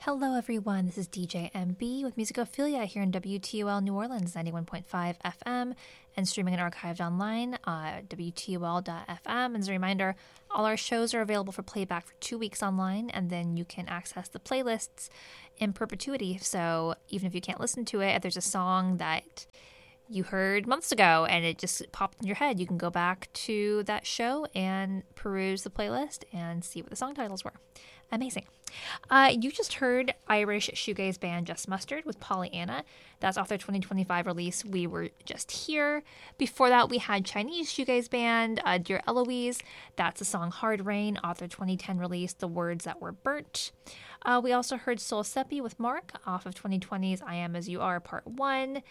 Hello, everyone. This is DJ MB with Musicophilia here in WTUL New Orleans, 91.5 FM, and streaming and archived online at WTUL.FM. And as a reminder, all our shows are available for playback for 2 weeks online, and then you can access the playlists in perpetuity. So even if you can't listen to it, if there's a song that you heard months ago and it just popped in your head, you can go back to that show and peruse the playlist and see what the song titles were. Amazing. You just heard Irish shoegaze band Just Mustard with Pollyanna. That's off their 2025 release, We Were Just Here. Before that, we had Chinese shoegaze band Dear Eloise. That's the song Hard Rain off their 2010 release, The Words That Were Burnt. We also heard Soul Seppi with Mark off of 2020's I Am As You Are Part 1.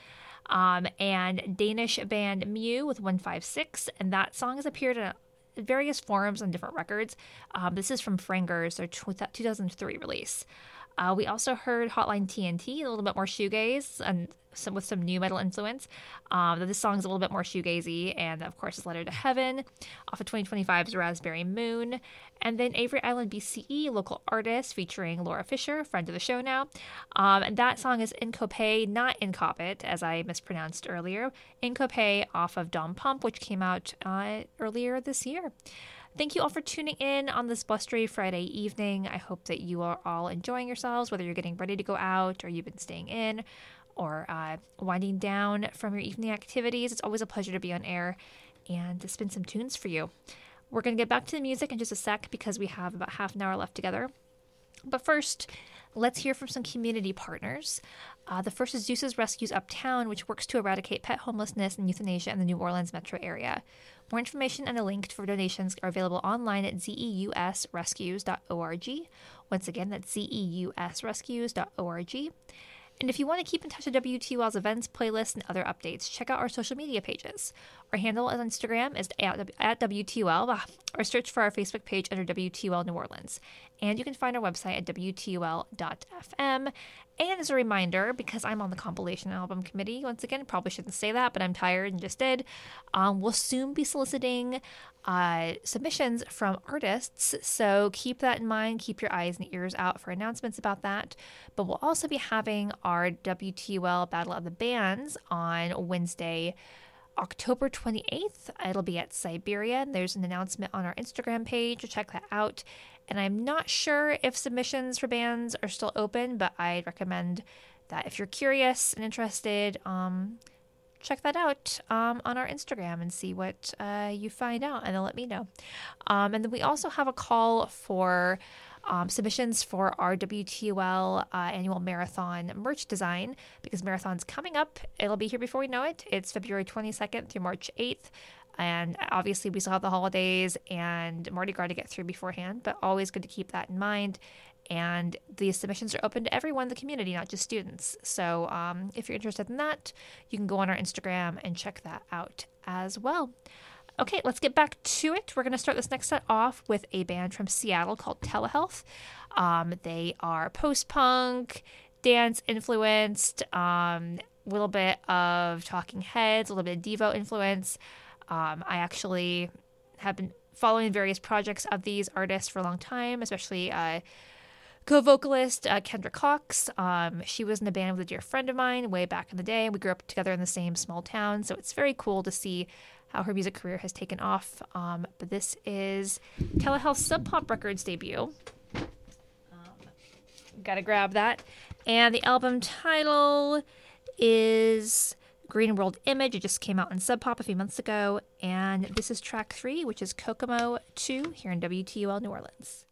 And Danish band Mew with 156. And that song has appeared in various forms on different records. This is from Frangers, their 2003 release. We also heard Hotline TNT, a little bit more shoegaze and with some new metal influence. This song's a little bit more shoegazy, and of course, is Letter to Heaven off of 2025's Raspberry Moon. And then Avery Island BCE, local artist featuring Laura Fisher, friend of the show now. And that song is Incope, not Incopit, as I mispronounced earlier. Incope off of Dom Pump, which came out earlier this year. Thank you all for tuning in on this blustery Friday evening. I hope that you are all enjoying yourselves, whether you're getting ready to go out or you've been staying in or winding down from your evening activities. It's always a pleasure to be on air and to spin some tunes for you. We're going to get back to the music in just a sec because we have about half an hour left together. But first, let's hear from some community partners. The first is Zeus's Rescues Uptown, which works to eradicate pet homelessness and euthanasia in the New Orleans metro area. More information and a link for donations are available online at zeusrescues.org. Once again, that's zeusrescues.org. And if you want to keep in touch with WTUL's events, playlists, and other updates, check out our social media pages. Our handle on Instagram is at WTUL, or search for our Facebook page under WTUL New Orleans. And you can find our website at WTUL.FM. And as a reminder, because I'm on the compilation album committee, once again, probably shouldn't say that, but I'm tired and just did, we'll soon be soliciting submissions from artists. So keep that in mind. Keep your eyes and ears out for announcements about that. But we'll also be having our WTUL Battle of the Bands on Wednesday, October 28th. It'll be at Siberia. There's an announcement on our Instagram page. Check that out. And I'm not sure if submissions for bands are still open, but I'd recommend that if you're curious and interested, check that out on our Instagram and see what you find out, and then let me know. And then we also have a call for submissions for our WTUL annual marathon merch design, because marathon's coming up. It'll be here before we know it. It's February 22nd through March 8th. And obviously we still have the holidays and Mardi Gras to get through beforehand, but always good to keep that in mind. And the submissions are open to everyone in the community, not just students. So if you're interested in that, you can go on our Instagram and check that out as well. Okay, let's get back to it. We're going to start this next set off with a band from Seattle called Telehealth. They are post-punk, dance-influenced, a little bit of Talking Heads, a little bit of Devo influence. I actually have been following various projects of these artists for a long time, especially co-vocalist Kendra Cox. She was in a band with a dear friend of mine way back in the day. We grew up together in the same small town, so it's very cool to see how her music career has taken off. But this is Telehealth's Sub Pop Records debut. Gotta grab that. And the album title is Green World Image. It just came out in Sub Pop a few months ago. And this is track 3, which is Kokomo 2 here in WTUL New Orleans.